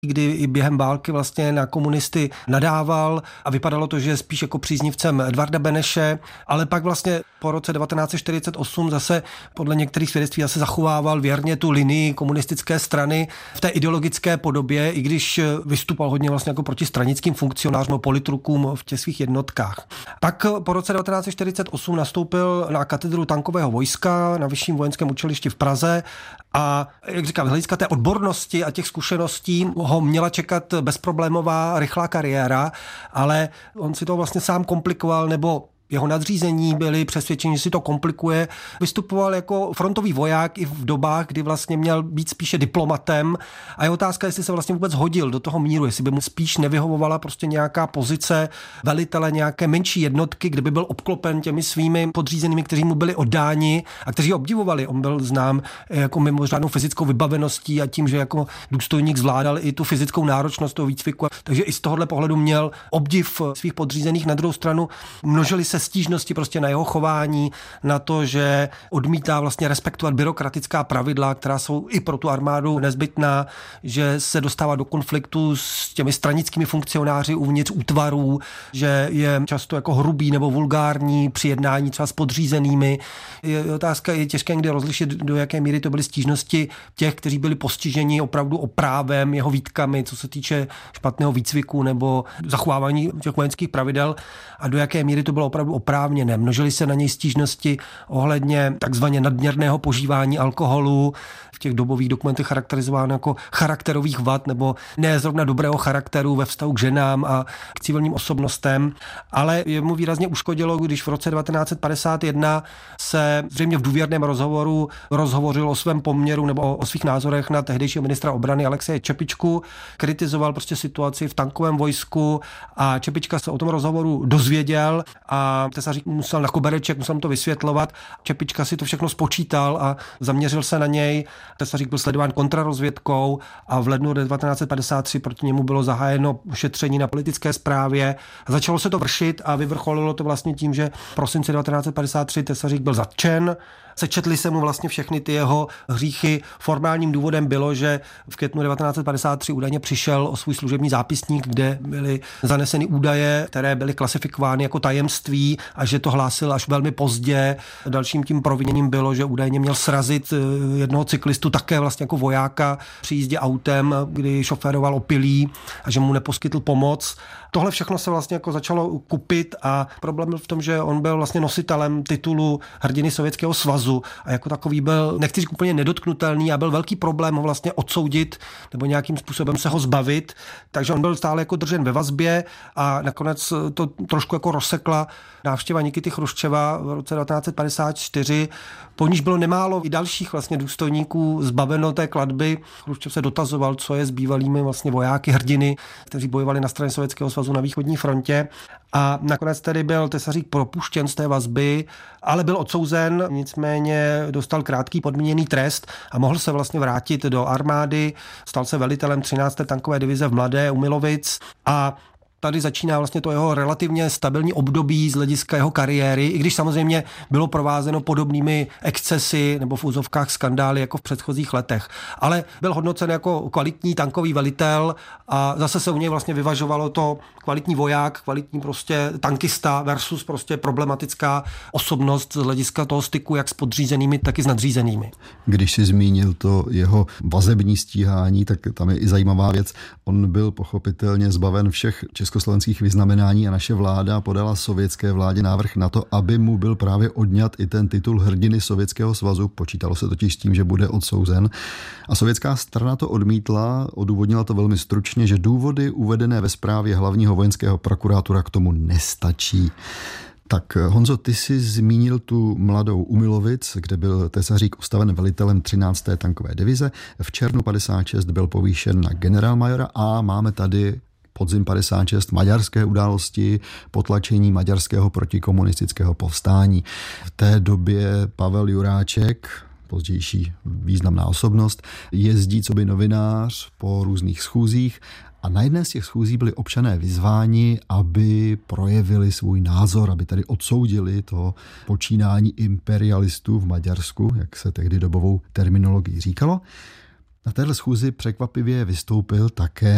kdy i během války vlastně na komunisty nadával a vypadalo to, že je spíš jako příznivcem Edvarda Beneše, ale pak vlastně po roce 1948 zase podle některých svědectví zase zachovával věrně tu linii komunistické strany v té ideologické podobě, i když vystupoval hodně vlastně jako proti stranickým funkcionářům, politrukům v těch svých jednotkách. Pak po roce 1948 nastoupil na katedru tankového vojska na Vyšším vojenském učilišti v Praze a, jak říkám, z hlediska té odbornosti a těch zkušeností ho měla čekat bezproblémová rychlá kariéra, ale on si to vlastně sám komplikoval, nebo jeho nadřízení byli přesvědčeni, že si to komplikuje. Vystupoval jako frontový voják i v dobách, kdy vlastně měl být spíše diplomatem a je otázka, jestli se vlastně vůbec hodil do toho míru, jestli by mu spíš nevyhovovala prostě nějaká pozice velitele nějaké menší jednotky, kde by byl obklopen těmi svými podřízenými, kteří mu byli oddáni a kteří ho obdivovali. On byl znám jako mimořádnou fyzickou vybaveností a tím, že jako důstojník zvládal i tu fyzickou náročnost toho výcviku. Takže i z tohohle pohledu měl obdiv svých podřízených. Na druhou stranu množili se stížnosti prostě na jeho chování, na to, že odmítá vlastně respektovat byrokratická pravidla, která jsou i pro tu armádu nezbytná, že se dostává do konfliktu s těmi stranickými funkcionáři uvnitř útvarů, že je často jako hrubý nebo vulgární při jednání třeba s podřízenými. Je otázka, je těžké někdy rozlišit, do jaké míry to byly stížnosti těch, kteří byli postiženi opravdu oprávem, jeho výtkami, co se týče špatného výcviku nebo zachovávání těch vojenských pravidel a do jaké míry to bylo opravdu oprávněné. Množily se na něj stížnosti ohledně takzvaně nadměrného požívání alkoholu, v těch dobových dokumentech charakterizováno jako charakterových vad nebo ne zrovna dobrého charakteru ve vztahu k ženám a k civilním osobnostem, ale jemu výrazně uškodilo, když v roce 1951 se zřejmě v důvěrném rozhovoru rozhovořil o svém poměru nebo o svých názorech na tehdejšího ministra obrany Alexeje Čepičku, kritizoval prostě situaci v tankovém vojsku a Čepička se o tom rozhovoru dozvěděl a Tesařík musel na kobereček, musel mu to vysvětlovat. Čepička si to všechno spočítal a zaměřil se na něj. Tesařík byl sledován kontrarozvědkou a v lednu 1953 proti němu bylo zahájeno šetření na politické správě. Začalo se to vršit a vyvrcholilo to vlastně tím, že v prosinci 1953 Tesařík byl zatčen. Sečetli se mu vlastně všechny ty jeho hříchy. Formálním důvodem bylo, že v květnu 1953 údajně přišel o svůj služební zápisník, kde byly zaneseny údaje, které byly klasifikovány jako tajemství a že to hlásil až velmi pozdě. Dalším tím proviněním bylo, že údajně měl srazit jednoho cyklistu také vlastně jako vojáka při jízdě autem, kdy šoféroval opilý a že mu neposkytl pomoc. Tohle všechno se vlastně jako začalo kupit a problém byl v tom, že on byl vlastně nositelem titulu hrdiny Sovětského svazu a jako takový byl, nechci říct úplně nedotknutelný a byl velký problém ho vlastně odsoudit nebo nějakým způsobem se ho zbavit, takže on byl stále jako držen ve vazbě a nakonec to trošku jako rozsekla návštěva Nikity Chruščeva v roce 1954, po níž bylo nemálo i dalších vlastně důstojníků zbaveno té klatby. Chruščev se dotazoval, co je s bývalými vlastně vojáky hrdiny, kteří bojovali na straně Sovětského svazu na východní frontě. A nakonec tedy byl Tesařík propuštěn z té vazby, ale byl odsouzen, nicméně dostal krátký podmíněný trest a mohl se vlastně vrátit do armády. Stal se velitelem 13. tankové divize v Mladé u Milovic a tady začíná vlastně to jeho relativně stabilní období z hlediska jeho kariéry, i když samozřejmě bylo provázeno podobnými excesy nebo v úzovkách skandály jako v předchozích letech. Ale byl hodnocen jako kvalitní tankový velitel a zase se u něj vlastně vyvažovalo to kvalitní voják, kvalitní prostě tankista versus prostě problematická osobnost z hlediska toho styku jak s podřízenými, tak i s nadřízenými. Když si zmínil to jeho vazební stíhání, tak tam je i zajímavá věc. On byl pochopitelně zbaven všech československých vyznamenání a naše vláda podala sovětské vládě návrh na to, aby mu byl právě odňat i ten titul hrdiny Sovětského svazu. Počítalo se totiž s tím, že bude odsouzen. A sovětská strana to odmítla, odůvodnila to velmi stručně, že důvody uvedené ve zprávě hlavního vojenského prokurátora k tomu nestačí. Tak Honzo, ty jsi zmínil tu Mladou u Milovic, kde byl Tesařík ustaven velitelem 13. tankové divize. V červnu 56 byl povýšen na generálmajora a máme tady podzim 56 maďarské události, potlačení maďarského protikomunistického povstání. V té době Pavel Juráček, pozdější významná osobnost, jezdí coby novinář po různých schůzích a na jedné z těch schůzí byli občané vyzváni, aby projevili svůj názor, aby tady odsoudili to počínání imperialistů v Maďarsku, jak se tehdy dobovou terminologií říkalo. Na téhle schůzi překvapivě vystoupil také